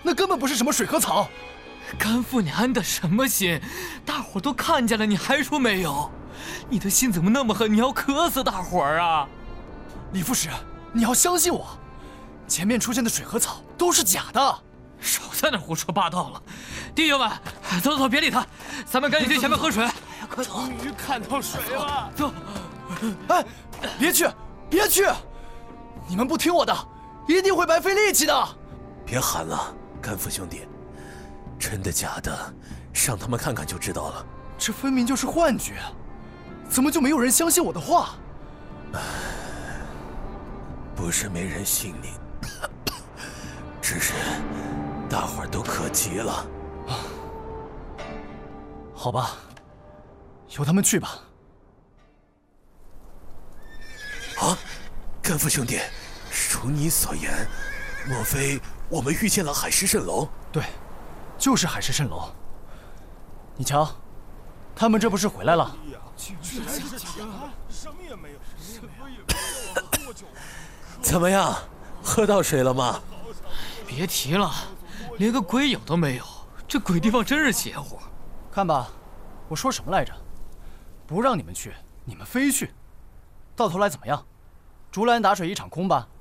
那根本不是什么水和草。 甘父，你安的什么心？大伙都看见了，你还说没有？你的心怎么那么狠？你要磕死大伙儿啊！ 李副使，你要相信我，前面出现的水和草都是假的。 少在那胡说八道了！弟兄们，走走，别理他，咱们赶紧去前面喝水。快走！ 终于看到水了。 走！ 哎，别去，别去！你们不听我的，一定会白费力气的。 别喊了，甘父兄弟，真的假的，让他们看看就知道了。 这分明就是幻觉，怎么就没有人相信我的话？ 不是没人信你，只是大伙儿都渴急了。 好吧，由他们去吧。 啊，甘父兄弟，如你所言，莫非我们遇见了海市蜃楼？ 对，就是海市蜃楼。你瞧，他们这不是回来了？ 什么也没有， 怎么样，喝到水了吗？ 别提了，连个鬼影都没有。这鬼地方真是邪乎。 看吧，我说什么来着？不让你们去，你们非去，到头来怎么样？竹篮打水一场空吧。